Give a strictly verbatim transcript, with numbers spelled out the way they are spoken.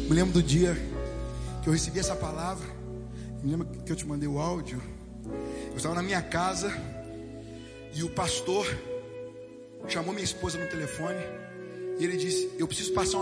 Me lembro do dia que eu recebi essa palavra. Me lembro que eu te mandei o áudio. Eu estava na minha casa e o pastor chamou minha esposa no telefone e ele disse: eu preciso passar uma